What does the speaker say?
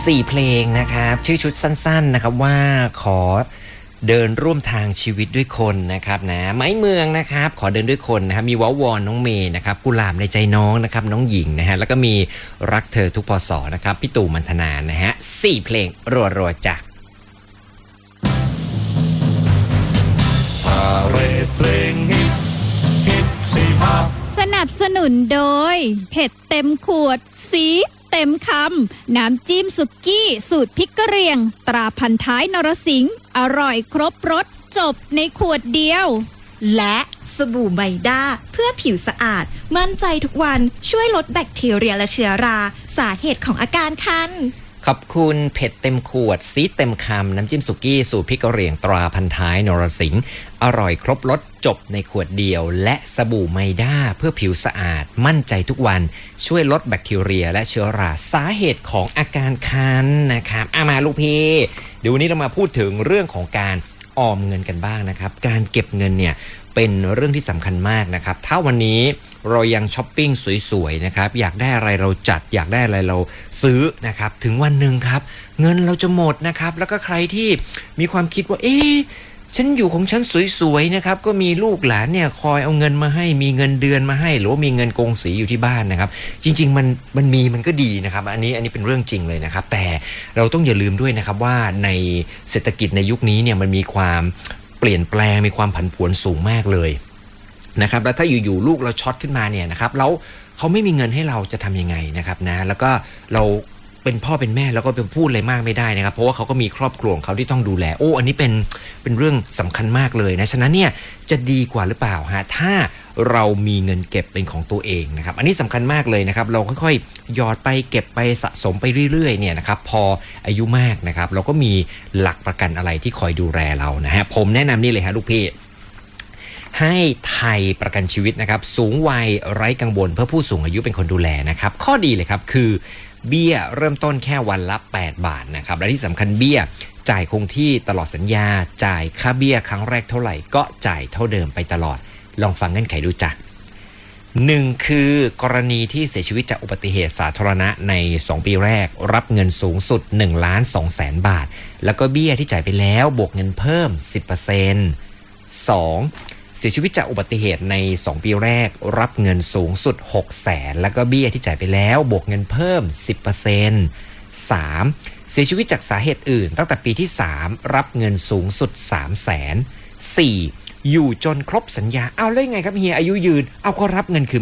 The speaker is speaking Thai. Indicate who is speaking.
Speaker 1: 4 เพลงนะครับชื่อชุดสั้นๆนะครับว่าขอเดินร่วมทางชีวิตด้วยคนนะครับนะไม้เมืองนะครับขอเดินด้วยคนนะครับมีว้าวอนน้องเมย์นะครับกุหลาบในใจน้องนะครับน้องหญิงนะฮะแล้วก็มีรักเธอทุกพศนะครับพี่ตู่มันธนานะฮะ4 เพลงรัวๆจ้ะ
Speaker 2: พาเรดเพลงฮิต45
Speaker 3: สนับสนุนโดยเผ็ดเต็มขวดสีเต็มคำน้ำจิ้มสุกี้สูตรพริกกะเหรี่ยงตราพันท้ายนรสิงห์อร่อยครบรสจบในขวดเดียว
Speaker 4: และสบู่ไมด้าเพื่อผิวสะอาดมั่นใจทุกวันช่วยลดแบคทีเรียและเชื้อราสาเหตุของอาการคัน
Speaker 1: ขอบคุณเผ็ดเต็มขวดซีเต็มคำน้ำจิ้มสุกี้สูตรพริกกะเหรี่ยงตราพันท้ายนรสิงห์อร่อยครบรสจบในขวดเดียวและสบู่ไมด้าเพื่อผิวสะอาดมั่นใจทุกวันช่วยลดแบคทีเรียและเชื้อราสาเหตุของอาการคันนะครับมาลูกพี่เดี๋ยววันนี้เรามาพูดถึงเรื่องของการออมเงินกันบ้างนะครับการเก็บเงินเนี่ยเป็นเรื่องที่สำคัญมากนะครับถ้าวันนี้เรายังช้อปปิ้งสวยๆนะครับอยากได้อะไรเราจัดอยากได้อะไรเราซื้อนะครับถึงวันหนึ่งครับเงินเราจะหมดนะครับแล้วก็ใครที่มีความคิดว่าฉันอยู่ของฉันสวยๆนะครับก็มีลูกหลานเนี่ยคอยเอาเงินมาให้มีเงินเดือนมาให้หรือว่ามีเงินกงสีอยู่ที่บ้านนะครับจริงๆมันก็ดีนะครับอันนี้เป็นเรื่องจริงเลยนะครับแต่เราต้องอย่าลืมด้วยนะครับว่าในเศรษฐกิจในยุคนี้เนี่ยมันมีความเปลี่ยนแปลงมีความผันผวนสูงมากเลยนะครับแล้วถ้าอยู่ๆลูกเราช็อตขึ้นมาเนี่ยนะครับแล้วเขาไม่มีเงินให้เราจะทำยังไงนะครับนะแล้วก็เราเป็นพ่อเป็นแม่แล้วก็เป็นพูดอะไรมากไม่ได้นะครับเพราะว่าเขาก็มีครอบครัวของเขาที่ต้องดูแลอันนี้เป็นเรื่องสำคัญมากเลยนะฉะนั้นเนี่ยจะดีกว่าหรือเปล่าฮะถ้าเรามีเงินเก็บเป็นของตัวเองนะครับอันนี้สำคัญมากเลยนะครับเราค่อยๆหยอดไปเก็บไปสะสมไปเรื่อยๆเนี่ยนะครับพออายุมากนะครับเราก็มีหลักประกันอะไรที่คอยดูแลเรานะฮะผมแนะนำนี่เลยฮะลูกพี่ให้ไทยประกันชีวิตนะครับสูงวัยไร้กังวลเพื่อผู้สูงอายุเป็นคนดูแลนะครับข้อดีเลยครับคือเบี้ยเริ่มต้นแค่วันละ8 บาทนะครับและที่สำคัญเบี้ยจ่ายคงที่ตลอดสัญญาจ่ายค่าเบี้ยครั้งแรกเท่าไหร่ก็จ่ายเท่าเดิมไปตลอดลองฟังเงื่อนไขดูจ้ะ1คือกรณีที่เสียชีวิตจากอุบัติเหตุสาธารณะใน2 ปีแรกรับเงินสูงสุด 1,200,000 บาทแล้วก็เบี้ยที่จ่ายไปแล้วบวกเงินเพิ่ม 10% 2เสียชีวิตจากอุบัติเหตุใน2 ปีแรกรับเงินสูงสุด 600,000 แล้วก็เบี้ยที่จ่ายไปแล้วบวกเงินเพิ่ม 10% 3เสียชีวิตจากสาเหตุอื่นตั้งแต่ปีที่3รับเงินสูงสุด 300,000 4อยู่จนครบสัญญาแล้วยังไงครับเฮียอายุยืนก็รับเงินคืน